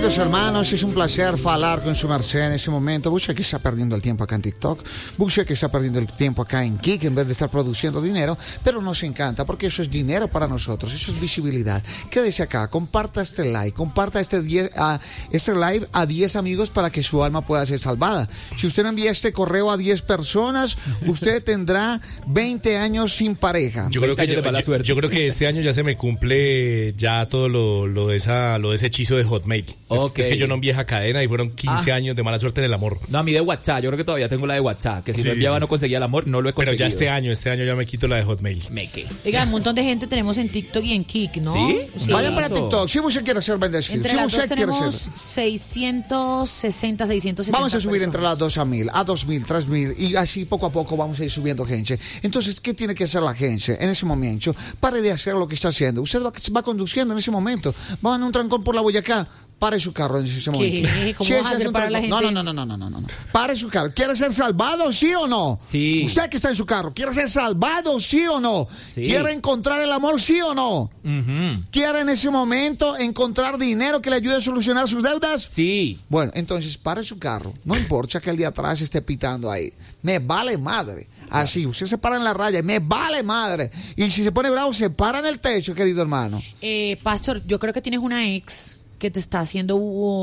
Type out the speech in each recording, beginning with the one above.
queridos hermanos, es un placer hablar con su merced en este momento. Usted que está perdiendo el tiempo acá en TikTok, usted que está perdiendo el tiempo acá en Kik en vez de estar produciendo dinero, pero nos encanta porque eso es dinero para nosotros, eso es visibilidad. Quédese acá, comparta este like, comparta este live a 10 amigos para que su alma pueda ser salvada. Si usted envía este correo a 10 personas, usted tendrá 20 años sin pareja. Yo creo que este año ya se me cumple ya todo lo de ese hechizo de Hotmail. Okay. Es que yo no envié esa cadena y fueron 15 años de mala suerte en el amor. No, a mí de WhatsApp, yo creo que todavía tengo la de WhatsApp, que si no enviaba no conseguía el amor, no lo he conseguido. Pero ya este año ya me quito la de Hotmail. Oiga, un montón de gente tenemos en TikTok y en Kik, ¿no? ¿Sí? Vayan para TikTok, si usted quiere ser bendecido. Entre si las usted dos quiere tenemos ser. 660, 670 Vamos a subir personas. entre las 2 a 1000, a 2000, 3000 y así poco a poco vamos a ir subiendo gente. Entonces, ¿qué tiene que hacer la gente en ese momento? Pare de hacer lo que está haciendo. Usted va conduciendo en ese momento, va en un trancón por la Boyacá. Pare su carro en ese momento. ¿Qué? ¿Cómo vas a hacer para la gente? No. Pare su carro. ¿Quiere ser salvado, sí o no? Sí. Usted que está en su carro, ¿quiere ser salvado, sí o no? Sí. ¿Quiere encontrar el amor, sí o no? ¿Quiere en ese momento encontrar dinero que le ayude a solucionar sus deudas? Sí. Bueno, entonces pare su carro. No importa que el de atrás esté pitando ahí. Me vale madre. Así, usted se para en la raya. Me vale madre. Y si se pone bravo, se para en el techo, querido hermano. Pastor, yo creo que tienes una ex que te está haciendo,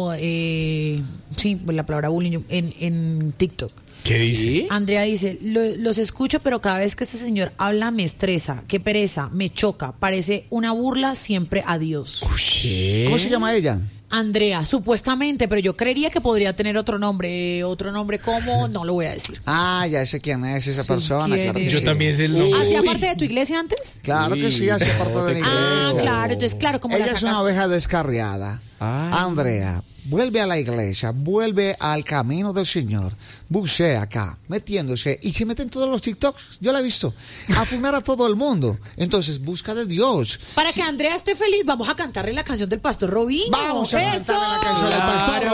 la palabra bullying en TikTok. ¿Qué dice? ¿Sí? Andrea dice, los escucho, pero cada vez que este señor habla me estresa, qué pereza, me choca, parece una burla siempre a Dios. ¿Qué? ¿Cómo se llama ella? Andrea, supuestamente, pero yo creería que podría tener otro nombre ¿cómo? No lo voy a decir. Ah, ya sé quién es esa Sí, persona. ¿quién Claro que es? Yo sí. también sé el nombre. ¿Hacía parte de tu iglesia antes? Claro que sí, hacía parte de la iglesia. Ah, claro, entonces claro, como Ella la es una sacaste. oveja descarriada. Ay. Andrea, vuelve a la iglesia, vuelve al camino del Señor. Bucea acá, metiéndose, y se mete en todos los TikToks, yo la he visto, a fumar a todo el mundo. Entonces, busca de Dios. Para que Andrea esté feliz, vamos a cantarle la canción del Pastor Robinho. Vamos a ¡Eso! cantarle la canción del Pastor Claro.